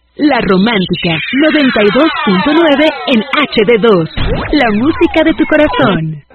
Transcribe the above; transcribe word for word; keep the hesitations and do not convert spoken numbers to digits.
La Romántica noventa y dos punto nueve en H D dos. La música de tu corazón.